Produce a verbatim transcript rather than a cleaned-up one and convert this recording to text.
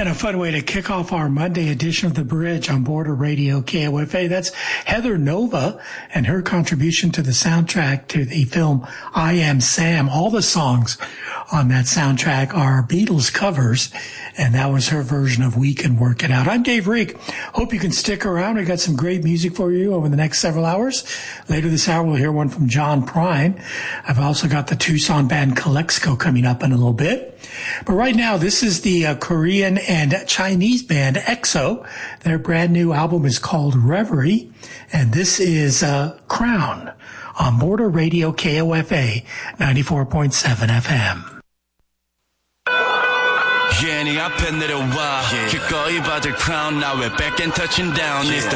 And a fun way to kick off our Monday edition of The Bridge on Border Radio K O F A. That's Heather Nova and her contribution to the soundtrack to the film I Am Sam. All the songs on that soundtrack are Beatles covers, and that was her version of We Can Work It Out. I'm Dave Reek. Hope you can stick around. I got some great music for you over the next several hours. Later this hour, we'll hear one from John Prine. I've also got the Tucson band Calexico coming up in a little bit. But right now, this is the uh, Korean and Chinese band EXO. Their brand new album is called Reverie, and this is uh, Crown on Border Radio K O F A ninety-four point seven F M. Yeah, 네 앞에 내려와 기꺼이 받을 crown 나 왜 back and touching down.